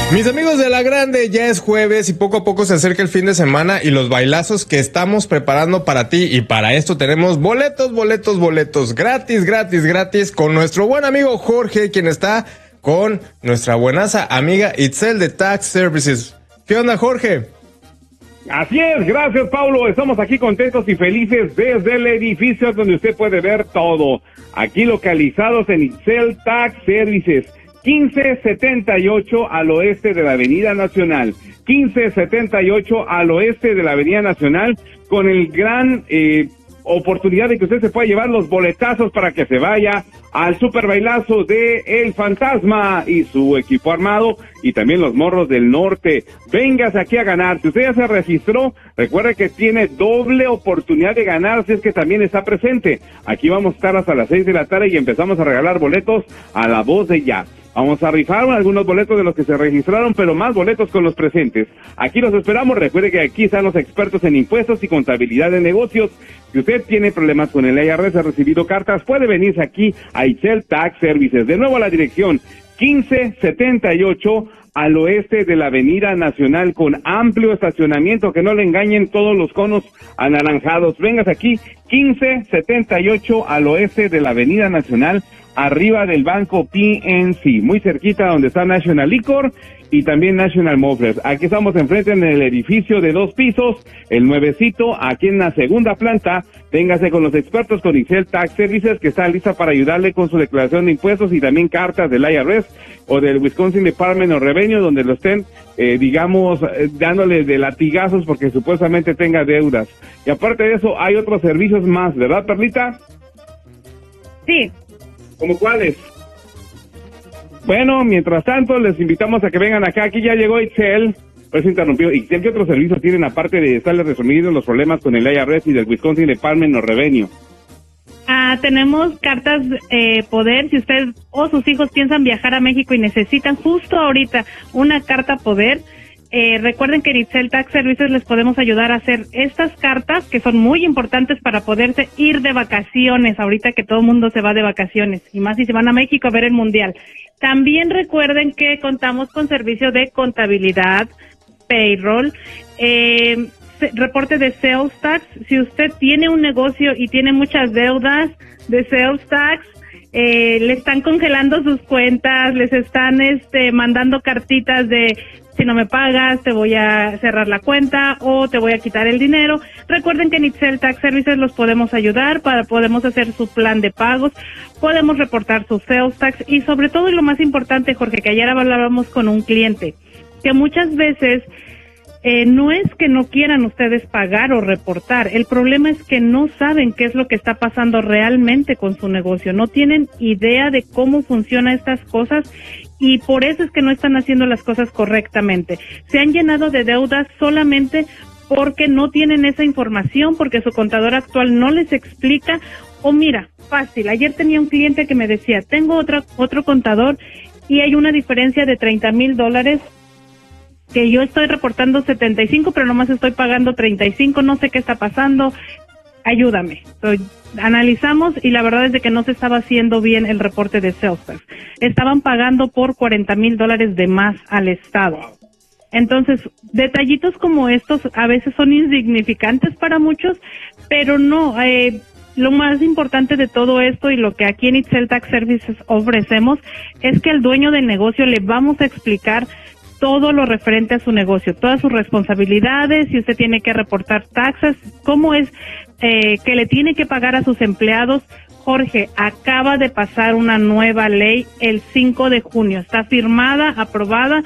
Mis amigos de La Grande, ya es jueves y poco a poco se acerca el fin de semana y los bailazos que estamos preparando para ti, y para esto tenemos boletos gratis con nuestro buen amigo Jorge, quien está con nuestra buenaza amiga Itzel de Tax Services. ¿Qué onda, Jorge? Así es, gracias, Paulo. Estamos aquí contentos y felices desde el edificio donde usted puede ver todo. Aquí localizados en Itzel Tax Services, 1578 al oeste de la Avenida Nacional. 1578 al oeste de la Avenida Nacional, con el gran oportunidad de que usted se pueda llevar los boletazos para que se vaya al super bailazo de El Fantasma y su equipo armado, y también los Morros del Norte. Véngase aquí a ganar. Si usted ya se registró, recuerde que tiene doble oportunidad de ganar si es que también está presente. Aquí vamos a estar hasta las 6 de la tarde y empezamos a regalar boletos a la voz de ya. Vamos a rifar algunos boletos de los que se registraron, pero más boletos con los presentes. Aquí los esperamos. Recuerde que aquí están los expertos en impuestos y contabilidad de negocios. Si usted tiene problemas con el IRS, ha recibido cartas, puede venirse aquí a Itzel Tax Services. De nuevo a la dirección 1578 al oeste de la Avenida Nacional, con amplio estacionamiento, que no le engañen todos los conos anaranjados. Vengas aquí, 1578 al oeste de la Avenida Nacional, arriba del banco PNC, muy cerquita donde está National Liquor y también National Mufflers. Aquí estamos enfrente en el edificio de 2 pisos, el nuevecito, aquí en la segunda planta. Véngase con los expertos con Itzel Tax Services, que está lista para ayudarle con su declaración de impuestos y también cartas del IRS o del Wisconsin Department of Revenue, donde lo estén, dándole de latigazos porque supuestamente tenga deudas. Y aparte de eso, hay otros servicios más, ¿verdad, Perlita? Sí. ¿Cómo cuáles? Bueno, mientras tanto, les invitamos a que vengan acá. Aquí ya llegó Itzel. Pues interrumpió. Itzel, ¿qué otros servicios tienen aparte de estarles resolviendo los problemas con el IRS y del Wisconsin Department of Revenue? Tenemos cartas poder. Si usted o sus hijos piensan viajar a México y necesitan justo ahorita una carta poder, recuerden que en Itzel Tax Services les podemos ayudar a hacer estas cartas, que son muy importantes para poderse ir de vacaciones, ahorita que todo el mundo se va de vacaciones, y más si se van a México a ver el Mundial. También recuerden que contamos con servicio de contabilidad, payroll, reporte de sales tax. Si usted tiene un negocio y tiene muchas deudas de sales tax, le están congelando sus cuentas, les están mandando cartitas de: si no me pagas, te voy a cerrar la cuenta o te voy a quitar el dinero. Recuerden que en Itzel Tax Services los podemos ayudar, podemos hacer su plan de pagos, podemos reportar su sales tax, y sobre todo, y lo más importante, Jorge, que ayer hablábamos con un cliente, que muchas veces no es que no quieran ustedes pagar o reportar, el problema es que no saben qué es lo que está pasando realmente con su negocio, no tienen idea de cómo funcionan estas cosas, y por eso es que no están haciendo las cosas correctamente. Se han llenado de deudas solamente porque no tienen esa información, porque su contador actual no les explica. O mira, fácil, ayer tenía un cliente que me decía: tengo otro contador y hay una diferencia de $30,000, que yo estoy reportando 75, pero nomás estoy pagando 35, no sé qué está pasando, ayúdame. Analizamos y la verdad es de que no se estaba haciendo bien el reporte de sales tax. Estaban pagando por $40,000 de más al Estado. Entonces, detallitos como estos a veces son insignificantes para muchos, pero no, lo más importante de todo esto, y lo que aquí en Itzel Tax Services ofrecemos, es que al dueño del negocio le vamos a explicar todo lo referente a su negocio, todas sus responsabilidades, si usted tiene que reportar taxas, cómo es que le tiene que pagar a sus empleados. Jorge, acaba de pasar una nueva ley el 5 de junio, está firmada, aprobada,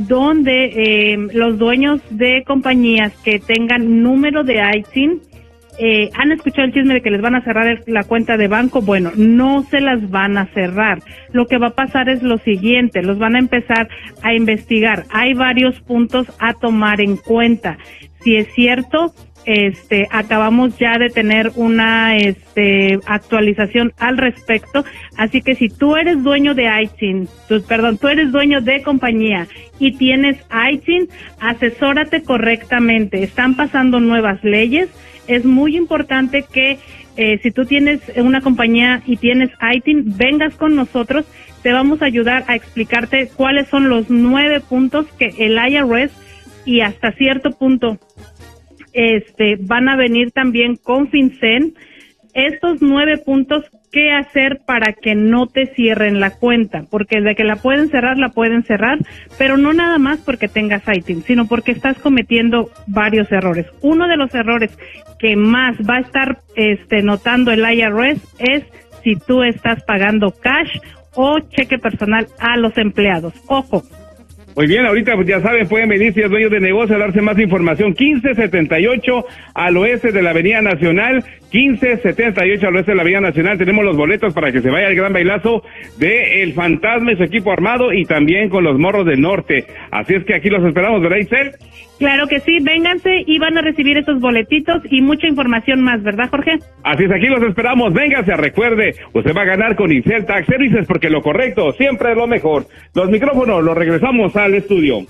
donde los dueños de compañías que tengan número de ITIN, han escuchado el chisme de que les van a cerrar la cuenta de banco. Bueno, no se las van a cerrar. Lo que va a pasar es lo siguiente: los van a empezar a investigar. Hay varios puntos a tomar en cuenta. Si es cierto, acabamos ya de tener una actualización al respecto, así que si tú eres dueño de ITIN, tú eres dueño de compañía y tienes ITIN, asesórate correctamente. Están pasando nuevas leyes. Es muy importante que si tú tienes una compañía y tienes ITIN, vengas con nosotros te vamos a ayudar a explicarte cuáles son los 9 puntos que el IRS y hasta cierto punto van a venir también con FinCEN. Estos 9 puntos, ¿qué hacer para que no te cierren la cuenta? Porque de que la pueden cerrar, pero no nada más porque tengas ITIN, sino porque estás cometiendo varios errores. Uno de los errores que más va a estar notando el IRS es si tú estás pagando cash o cheque personal a los empleados. Ojo. Muy bien, ahorita pues ya saben, pueden venir si es dueño de negocio a darse más información. 1578 al oeste de la Avenida Nacional, 1578 al oeste de la Avenida Nacional. Tenemos los boletos para que se vaya el gran bailazo de El Fantasma y su equipo armado, y también con los Morros del Norte. Así es que aquí los esperamos, ¿verdad, Itzel? Claro que sí, vénganse y van a recibir esos boletitos y mucha información más, ¿verdad, Jorge? Así es, aquí los esperamos, véngase, recuerde, usted va a ganar con Itzel Tax Services, porque lo correcto siempre es lo mejor. Los micrófonos los regresamos al estudio.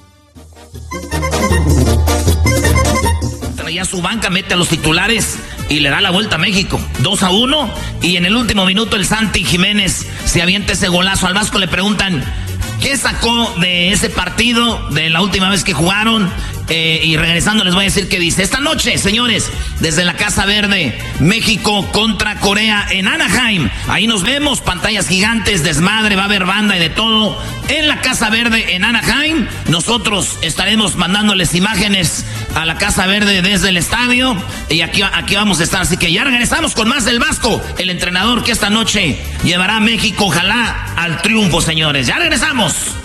Traía su banca, mete a los titulares y le da la vuelta a México, 2-1, y en el último minuto el Santi Jiménez se avienta ese golazo. Al Vasco le preguntan ¿qué sacó de ese partido, de la última vez que jugaron? Y regresando les voy a decir qué dice. Esta noche, señores, desde la Casa Verde, México contra Corea en Anaheim. Ahí nos vemos, pantallas gigantes, desmadre, va a haber banda y de todo. En la Casa Verde en Anaheim, nosotros estaremos mandándoles imágenes a la Casa Verde desde el estadio. Y aquí vamos a estar, así que ya regresamos con más del Vasco, el entrenador que esta noche llevará a México, ojalá, al triunfo, señores. Ya regresamos.